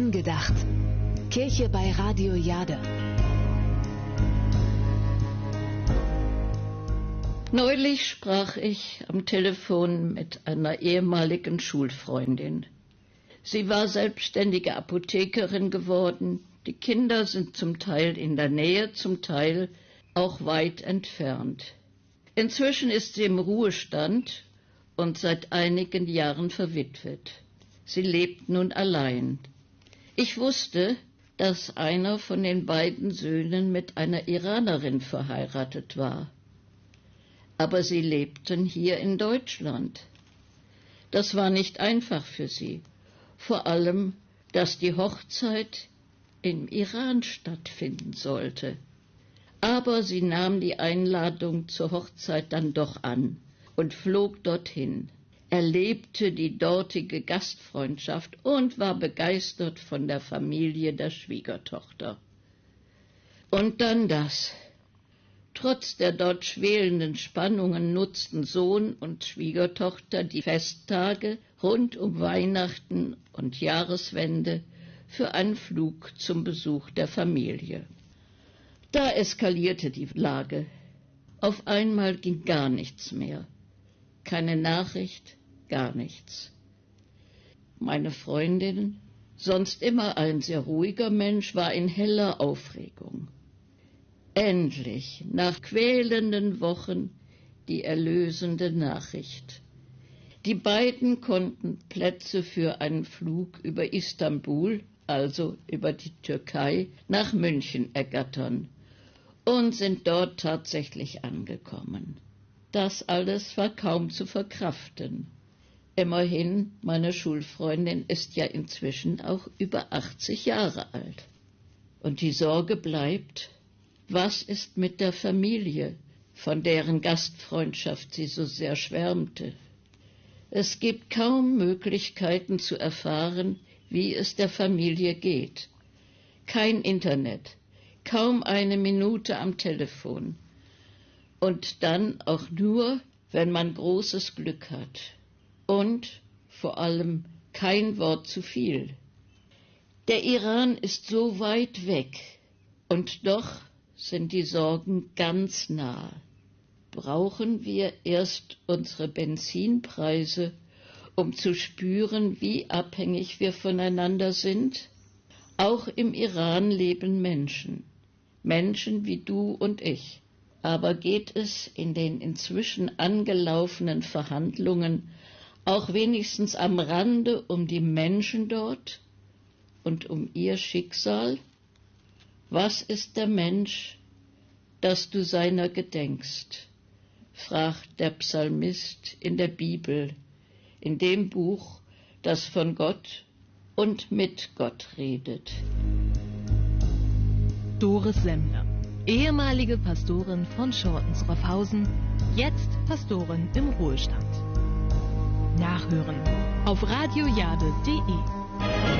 Angedacht. Kirche bei Radio Jade. Neulich sprach ich am Telefon mit einer ehemaligen Schulfreundin. Sie war selbstständige Apothekerin geworden. Die Kinder sind zum Teil in der Nähe, zum Teil auch weit entfernt. Inzwischen ist sie im Ruhestand und seit einigen Jahren verwitwet. Sie lebt nun allein. Ich wusste, dass einer von den beiden Söhnen mit einer Iranerin verheiratet war. Aber sie lebten hier in Deutschland. Das war nicht einfach für sie. Vor allem, dass die Hochzeit im Iran stattfinden sollte. Aber sie nahm die Einladung zur Hochzeit dann doch an und flog dorthin, erlebte die dortige Gastfreundschaft und war begeistert von der Familie der Schwiegertochter. Und dann das. Trotz der dort schwelenden Spannungen nutzten Sohn und Schwiegertochter die Festtage rund um Weihnachten und Jahreswende für einen Flug zum Besuch der Familie. Da eskalierte die Lage. Auf einmal ging gar nichts mehr. Keine Nachricht, gar nichts. Meine Freundin, sonst immer ein sehr ruhiger Mensch, war in heller Aufregung. Endlich, nach quälenden Wochen, die erlösende Nachricht. Die beiden konnten Plätze für einen Flug über Istanbul, also über die Türkei, nach München ergattern und sind dort tatsächlich angekommen. Das alles war kaum zu verkraften. Immerhin, meine Schulfreundin ist ja inzwischen auch über 80 Jahre alt. Und die Sorge bleibt, was ist mit der Familie, von deren Gastfreundschaft sie so sehr schwärmte? Es gibt kaum Möglichkeiten zu erfahren, wie es der Familie geht. Kein Internet, kaum eine Minute am Telefon. Und dann auch nur, wenn man großes Glück hat. Und vor allem kein Wort zu viel. Der Iran ist so weit weg und doch sind die Sorgen ganz nah. Brauchen wir erst unsere Benzinpreise, um zu spüren, wie abhängig wir voneinander sind? Auch im Iran leben Menschen. Menschen wie du und ich. Aber geht es in den inzwischen angelaufenen Verhandlungen auch wenigstens am Rande um die Menschen dort und um ihr Schicksal? Was ist der Mensch, dass du seiner gedenkst? Fragt der Psalmist in der Bibel, in dem Buch, das von Gott und mit Gott redet. Doris Semmler, ehemalige Pastorin von Schortens-Roffhausen, jetzt Pastorin im Ruhestand. Nachhören auf radiojade.de.